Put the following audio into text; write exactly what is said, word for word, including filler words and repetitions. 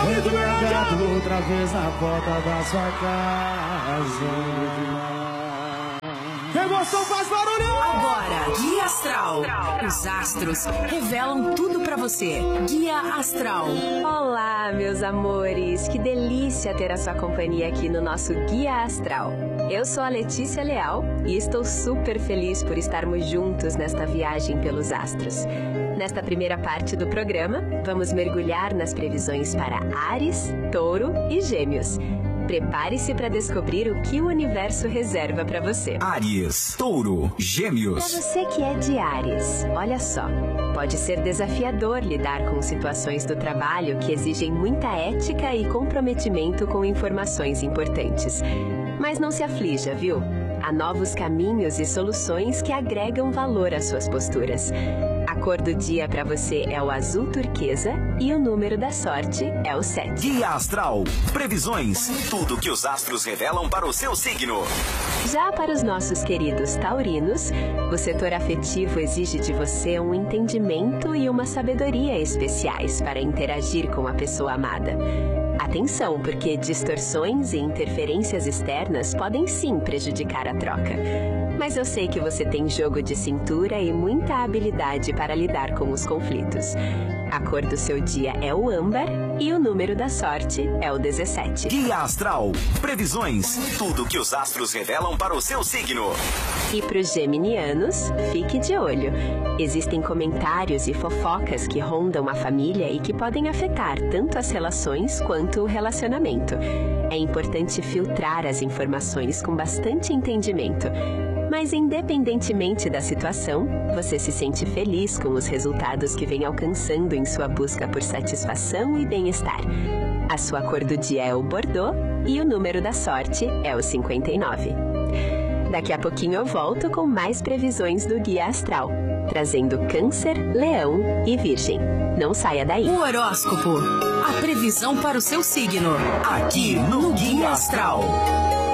muito grande. Outra vez na porta da sua casa. Quem gostou faz barulho! Agora, Guia Astral. Os astros revelam tudo pra você. Guia Astral. Olá, meus amores. Que delícia ter a sua companhia aqui no nosso Guia Astral. Eu sou a Letícia Leal e estou super feliz por estarmos juntos nesta viagem pelos astros. Nesta primeira parte do programa, vamos mergulhar nas previsões para Áries, Touro e Gêmeos. Prepare-se para descobrir o que o universo reserva para você. Áries, Touro, Gêmeos. Para você que é de Áries, olha só. Pode ser desafiador lidar com situações do trabalho que exigem muita ética e comprometimento com informações importantes. Mas não se aflija, viu? Há novos caminhos e soluções que agregam valor às suas posturas. A cor do dia para você é o azul turquesa e o número da sorte é o sete. Guia Astral. Previsões. Tudo que os astros revelam para o seu signo. Já para os nossos queridos taurinos, o setor afetivo exige de você um entendimento e uma sabedoria especiais para interagir com a pessoa amada. Atenção, porque distorções e interferências externas podem sim prejudicar a troca. Mas eu sei que você tem jogo de cintura e muita habilidade para lidar com os conflitos. A cor do seu dia é o âmbar e o número da sorte é o dezessete. Guia Astral. Previsões. Tudo que os astros revelam para o seu signo. E para os geminianos, fique de olho. Existem comentários e fofocas que rondam a família e que podem afetar tanto as relações quanto o relacionamento. É importante filtrar as informações com bastante entendimento. Mas independentemente da situação, você se sente feliz com os resultados que vem alcançando em sua busca por satisfação e bem-estar. A sua cor do dia é o Bordeaux e o número da sorte é o cinquenta e nove. Daqui a pouquinho eu volto com mais previsões do Guia Astral, trazendo Câncer, Leão e Virgem. Não saia daí. O horóscopo. A previsão para o seu signo. Aqui no Guia Astral.